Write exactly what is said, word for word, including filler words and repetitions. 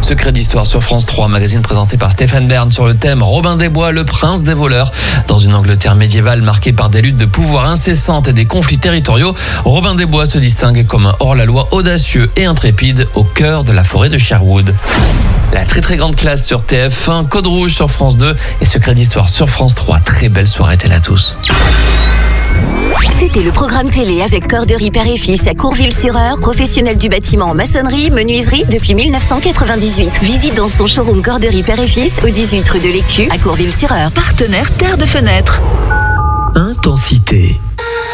Secret d'histoire sur France trois, magazine présenté par Stéphane Bern sur le thème Robin des Bois, le prince des voleurs. Dans une Angleterre médiévale marquée par des luttes de pouvoir incessantes et des conflits territoriaux, Robin des Bois se distingue comme un hors-la-loi audacieux et intrépide au cœur de la forêt de Sherwood. La très très grande classe sur T F un, Code Rouge sur France deux et Secret d'histoire sur France trois. Très belle soirée telle à tous. C'était le programme télé avec Corderie Père et Fils à Courville-sur-Eure, professionnel du bâtiment en maçonnerie, menuiserie depuis mille neuf cent quatre-vingt-dix-huit. Visite dans son showroom Corderie Père et Fils au dix-huit rue de l'Écu à Courville-sur-Eure. Partenaire Terre de Fenêtre. Intensité.